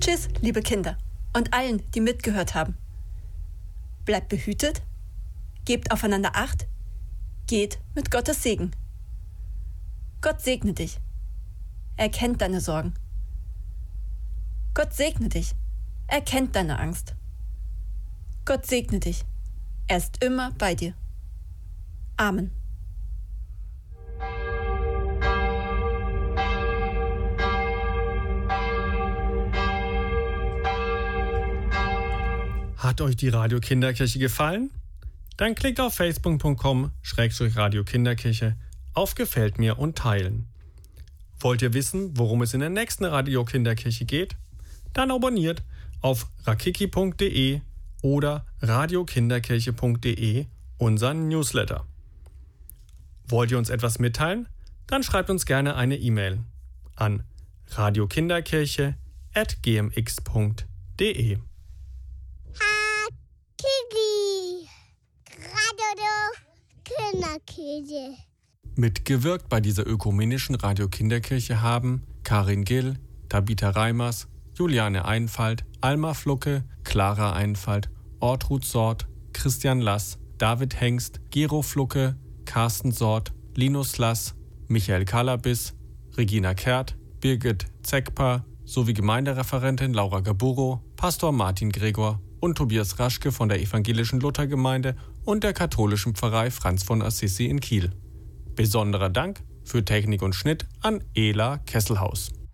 Tschüss, liebe Kinder und allen, die mitgehört haben. Bleibt behütet, gebt aufeinander Acht, geht mit Gottes Segen. Gott segne dich. Er kennt deine Sorgen. Gott segne dich. Er kennt deine Angst. Gott segne dich. Er ist immer bei dir. Amen. Hat euch die Radio Kinderkirche gefallen? Dann klickt auf facebook.com/Radio Kinderkirche auf Gefällt mir und teilen. Wollt ihr wissen, worum es in der nächsten Radio Kinderkirche geht? Dann abonniert auf rakiki.de oder radiokinderkirche.de unseren Newsletter. Wollt ihr uns etwas mitteilen? Dann schreibt uns gerne eine E-Mail an radiokinderkirche@gmx.de. Kinderkirche. Mitgewirkt bei dieser ökumenischen Radio Kinderkirche haben Karin Gill, Tabitha Reimers, Juliane Einfalt, Alma Flucke, Clara Einfalt, Ortrud Sort, Christian Lass, David Hengst, Gero Flucke, Carsten Sort, Linus Lass, Michael Kalabis, Regina Kehrt, Birgit Zeckper sowie Gemeindereferentin Laura Gaburo, Pastor Martin Gregor und Tobias Raschke von der evangelischen Luthergemeinde und der katholischen Pfarrei Franz von Assisi in Kiel. Besonderer Dank für Technik und Schnitt an Ela Kesselhaus.